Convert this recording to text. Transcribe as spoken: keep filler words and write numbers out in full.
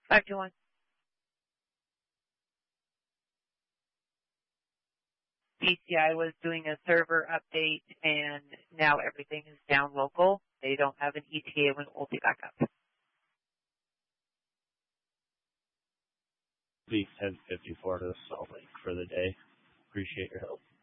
five two one. B C I was doing a server update, and now everything is down local. They don't have an E T A when it will be back up. Please ten fifty-four to Salt Lake for the day. Appreciate your help.